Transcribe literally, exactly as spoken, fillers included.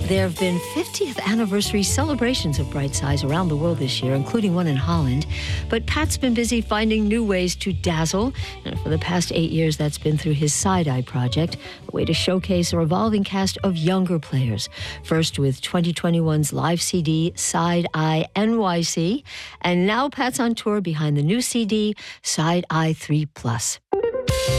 There have been fiftieth anniversary celebrations of Bright Size around the world this year, including one in Holland. But Pat's been busy finding new ways to dazzle. And for the past eight years, that's been through his Side Eye project, a way to showcase a revolving cast of younger players. First with twenty twenty-one's live C D, Side Eye N Y C. And now Pat's on tour behind the new C D, Side Eye three plus.